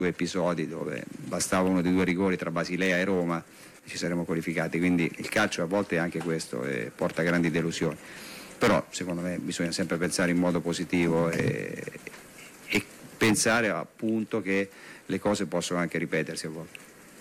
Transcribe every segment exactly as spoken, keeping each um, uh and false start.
due episodi dove bastava uno dei due rigori tra Basilea e Roma, ci saremmo qualificati, quindi il calcio a volte è anche questo e porta grandi delusioni, però secondo me bisogna sempre pensare in modo positivo e, e pensare appunto che le cose possono anche ripetersi a volte.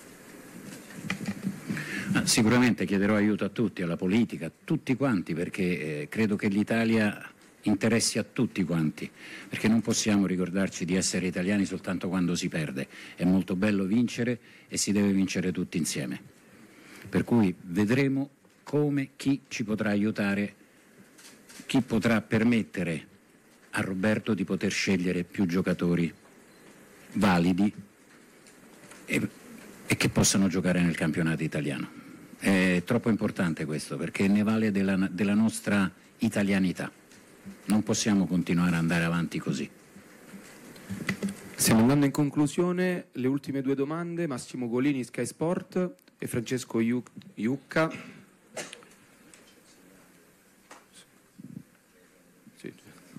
Ah, sicuramente chiederò aiuto a tutti, alla politica, a tutti quanti, perché eh, credo che l'Italia interessi a tutti quanti, perché non possiamo ricordarci di essere italiani soltanto quando si perde. È molto bello vincere e si deve vincere tutti insieme. Per cui vedremo come chi ci potrà aiutare, chi potrà permettere a Roberto di poter scegliere più giocatori validi e, e che possano giocare nel campionato italiano. È troppo importante questo, perché ne vale della, della nostra italianità. Non possiamo continuare ad andare avanti così. Stiamo andando in conclusione. Le ultime due domande: Massimo Golini, Sky Sport, e Francesco Iucca. Sì.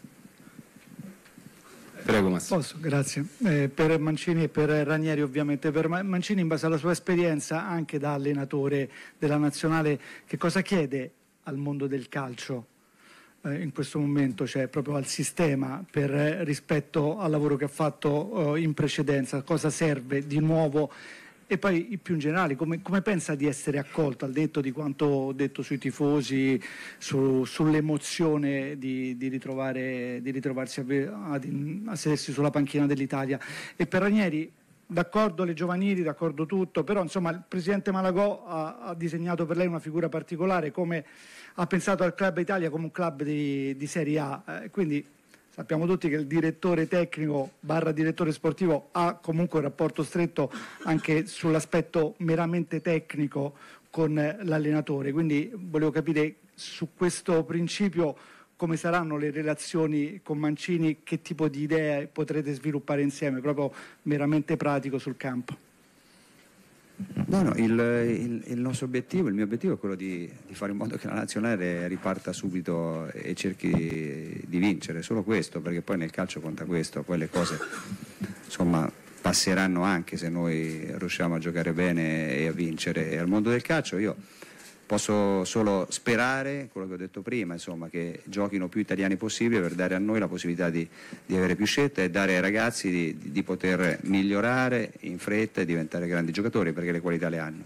Prego Massimo. Posso, grazie. Eh, per Mancini e per Ranieri ovviamente. Per Mancini, in base alla sua esperienza anche da allenatore della nazionale, che cosa chiede al mondo del calcio eh, in questo momento, cioè proprio al sistema, per eh, rispetto al lavoro che ha fatto eh, in precedenza? Cosa serve di nuovo? E poi più in generale, come, come pensa di essere accolto, al detto di quanto ho detto sui tifosi, su, sull'emozione di, di, ritrovare, di ritrovarsi a, a, a sedersi sulla panchina dell'Italia? E per Ranieri, d'accordo le giovanili, d'accordo tutto, però insomma il presidente Malagò ha, ha disegnato per lei una figura particolare, come ha pensato al Club Italia come un club di, di Serie A, eh, quindi sappiamo tutti che il direttore tecnico barra direttore sportivo ha comunque un rapporto stretto anche sull'aspetto meramente tecnico con l'allenatore, quindi volevo capire su questo principio come saranno le relazioni con Mancini, che tipo di idee potrete sviluppare insieme, proprio meramente pratico sul campo. No, no, il, il, il nostro obiettivo, il mio obiettivo è quello di, di fare in modo che la nazionale riparta subito e cerchi di vincere, solo questo, perché poi nel calcio conta questo, poi le cose insomma passeranno anche se noi riusciamo a giocare bene e a vincere. E al mondo del calcio io posso solo sperare, quello che ho detto prima, insomma, che giochino più italiani possibile per dare a noi la possibilità di, di avere più scelte e dare ai ragazzi di, di, di poter migliorare in fretta e diventare grandi giocatori, perché le qualità le hanno.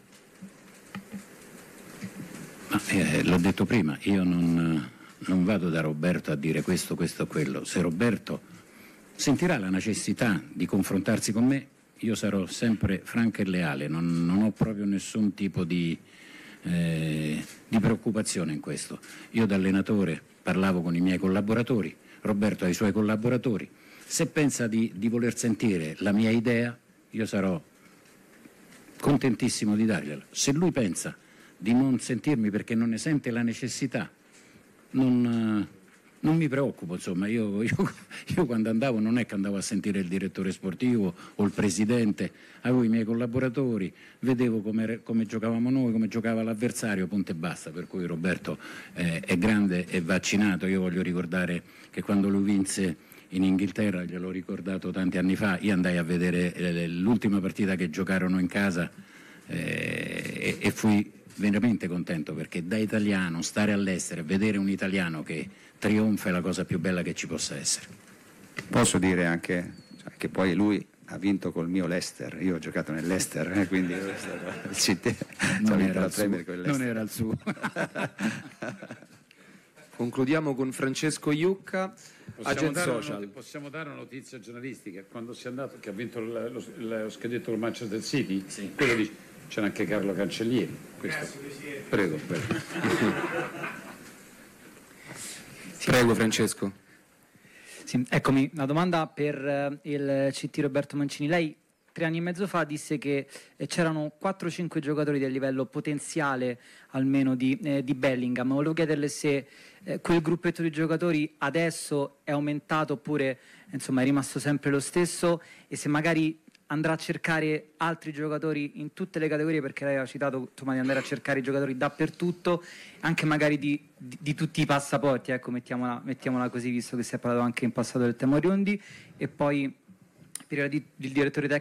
Ma, eh, l'ho detto prima, io non, non vado da Roberto a dire questo, questo o quello. Se Roberto sentirà la necessità di confrontarsi con me, io sarò sempre franco e leale, non, non ho proprio nessun tipo di Eh, di preoccupazione in questo. Io da allenatore parlavo con i miei collaboratori, Roberto ha i suoi collaboratori. Se pensa di, di voler sentire la mia idea, io sarò contentissimo di dargliela. Se lui pensa di non sentirmi perché non ne sente la necessità, non, non mi preoccupo, insomma. Io, io, io quando andavo non è che andavo a sentire il direttore sportivo o il presidente, avevo i miei collaboratori, vedevo come, come giocavamo noi, come giocava l'avversario, punto e basta. Per cui Roberto eh, è grande, è vaccinato. Io voglio ricordare che quando lui vinse in Inghilterra, gliel'ho ricordato tanti anni fa, io andai a vedere eh, l'ultima partita che giocarono in casa eh, e, e fui veramente contento, perché da italiano stare all'estero e vedere un italiano che trionfa è la cosa più bella che ci possa essere. Posso dire anche cioè, che poi lui ha vinto col mio Leicester, io ho giocato nell'Leicester, eh, quindi il C T non, era non era il suo. Concludiamo con Francesco Iucca. Possiamo dare, not- possiamo dare una notizia giornalistica. Quando si è andato, che ha vinto lo, lo, lo scudetto del Manchester City, sì. Quello dice, c'è anche Carlo Cancellieri. Questo. Prego, prego. Prego Francesco. Sì, eccomi, una domanda per uh, il C T Roberto Mancini. Lei tre anni e mezzo fa disse che eh, c'erano quattro cinque giocatori del livello potenziale almeno di, eh, di Bellingham. Volevo chiederle se eh, quel gruppetto di giocatori adesso è aumentato oppure insomma è rimasto sempre lo stesso, e se magari andrà a cercare altri giocatori in tutte le categorie, perché lei aveva citato insomma, di andare a cercare i giocatori dappertutto, anche magari di, di, di tutti i passaporti, ecco, mettiamola, mettiamola così, visto che si è parlato anche in passato del tema Riondi. E poi per il direttore tecnico